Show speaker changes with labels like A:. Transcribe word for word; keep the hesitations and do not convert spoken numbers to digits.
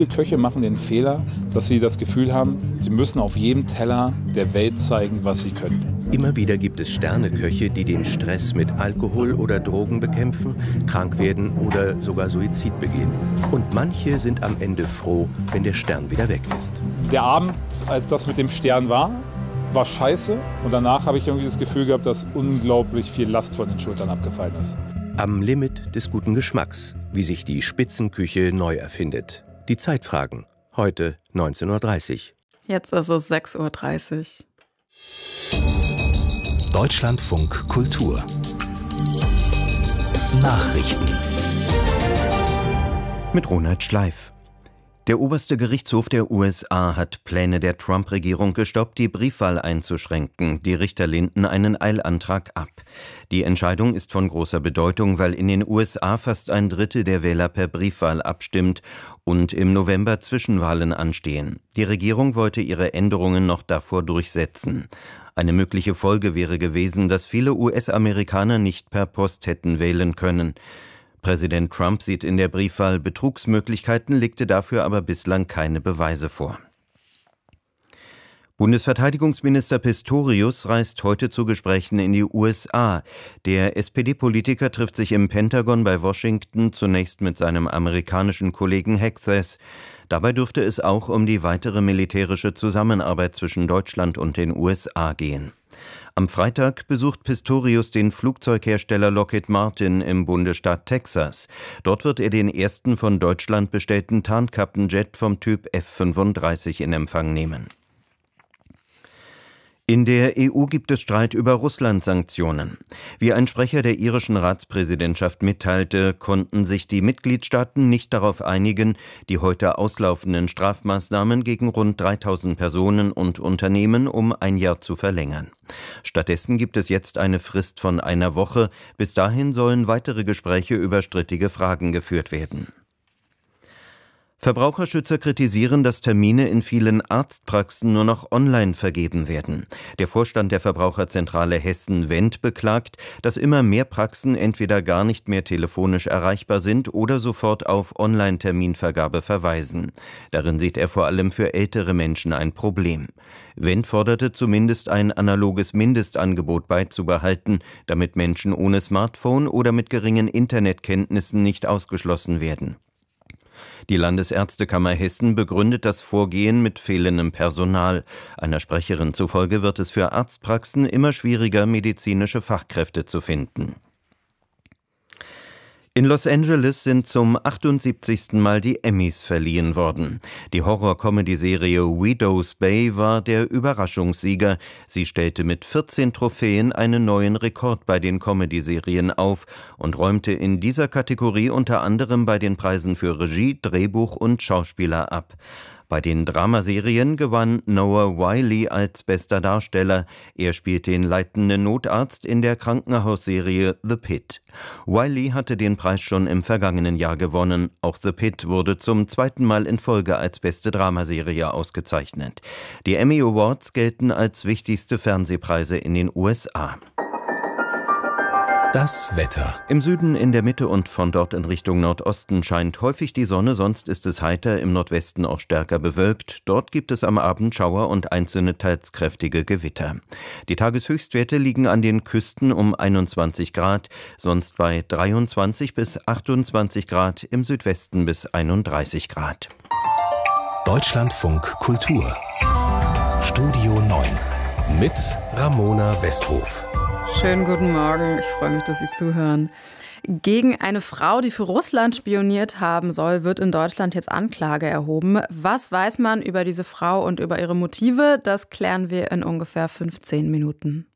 A: Viele Köche machen den Fehler, dass sie das Gefühl haben, sie müssen auf jedem Teller der Welt zeigen, was sie können.
B: Immer wieder gibt es Sterneköche, die den Stress mit Alkohol oder Drogen bekämpfen, krank werden oder sogar Suizid begehen. Und manche sind am Ende froh, wenn der Stern wieder weg ist.
A: Der Abend, als das mit dem Stern war, war scheiße. Und danach habe ich irgendwie das Gefühl gehabt, dass unglaublich viel Last von den Schultern abgefallen ist.
B: Am Limit des guten Geschmacks, wie sich die Spitzenküche neu erfindet. Die Zeitfragen, heute neunzehn Uhr dreißig.
C: Jetzt ist es sechs Uhr dreißig.
D: Deutschlandfunk Kultur Nachrichten
B: mit Ronald Schleif. Der oberste Gerichtshof der U S A hat Pläne der Trump-Regierung gestoppt, die Briefwahl einzuschränken. Die Richter lehnten einen Eilantrag ab. Die Entscheidung ist von großer Bedeutung, weil in den U S A fast ein Drittel der Wähler per Briefwahl abstimmt und im November Zwischenwahlen anstehen. Die Regierung wollte ihre Änderungen noch davor durchsetzen. Eine mögliche Folge wäre gewesen, dass viele U S-Amerikaner nicht per Post hätten wählen können. Präsident Trump sieht in der Briefwahl Betrugsmöglichkeiten, legte dafür aber bislang keine Beweise vor. Bundesverteidigungsminister Pistorius reist heute zu Gesprächen in die U S A. Der S P D-Politiker trifft sich im Pentagon bei Washington zunächst mit seinem amerikanischen Kollegen Hegseth. Dabei dürfte es auch um die weitere militärische Zusammenarbeit zwischen Deutschland und den U S A gehen. Am Freitag besucht Pistorius den Flugzeughersteller Lockheed Martin im Bundesstaat Texas. Dort wird er den ersten von Deutschland bestellten Tarnkappenjet vom Typ F fünfunddreißig in Empfang nehmen. In der E U gibt es Streit über Russland-Sanktionen. Wie ein Sprecher der irischen Ratspräsidentschaft mitteilte, konnten sich die Mitgliedstaaten nicht darauf einigen, die heute auslaufenden Strafmaßnahmen gegen rund dreitausend Personen und Unternehmen um ein Jahr zu verlängern. Stattdessen gibt es jetzt eine Frist von einer Woche. Bis dahin sollen weitere Gespräche über strittige Fragen geführt werden. Verbraucherschützer kritisieren, dass Termine in vielen Arztpraxen nur noch online vergeben werden. Der Vorstand der Verbraucherzentrale Hessen-Wendt beklagt, dass immer mehr Praxen entweder gar nicht mehr telefonisch erreichbar sind oder sofort auf Online-Terminvergabe verweisen. Darin sieht er vor allem für ältere Menschen ein Problem. Wendt forderte zumindest ein analoges Mindestangebot beizubehalten, damit Menschen ohne Smartphone oder mit geringen Internetkenntnissen nicht ausgeschlossen werden. Die Landesärztekammer Hessen begründet das Vorgehen mit fehlendem Personal. Einer Sprecherin zufolge wird es für Arztpraxen immer schwieriger, medizinische Fachkräfte zu finden. In Los Angeles sind zum achtundsiebzigsten Mal die Emmys verliehen worden. Die Horror-Comedy-Serie Widow's Bay war der Überraschungssieger. Sie stellte mit vierzehn Trophäen einen neuen Rekord bei den Comedy-Serien auf und räumte in dieser Kategorie unter anderem bei den Preisen für Regie, Drehbuch und Schauspieler ab. Bei den Dramaserien gewann Noah Wyle als bester Darsteller. Er spielt den leitenden Notarzt in der Krankenhausserie The Pitt. Wyle hatte den Preis schon im vergangenen Jahr gewonnen. Auch The Pitt wurde zum zweiten Mal in Folge als beste Dramaserie ausgezeichnet. Die Emmy Awards gelten als wichtigste Fernsehpreise in den U S A.
D: Das Wetter.
B: Im Süden, in der Mitte und von dort in Richtung Nordosten scheint häufig die Sonne, sonst ist es heiter, im Nordwesten auch stärker bewölkt. Dort gibt es am Abend Schauer und einzelne teils kräftige Gewitter. Die Tageshöchstwerte liegen an den Küsten um einundzwanzig Grad, sonst bei dreiundzwanzig bis achtundzwanzig Grad, im Südwesten bis einunddreißig Grad.
D: Deutschlandfunk Kultur Studio neun mit Ramona Westhof.
C: Schönen guten Morgen, ich freue mich, dass Sie zuhören. Gegen eine Frau, die für Russland spioniert haben soll, wird in Deutschland jetzt Anklage erhoben. Was weiß man über diese Frau und über ihre Motive? Das klären wir in ungefähr fünfzehn Minuten.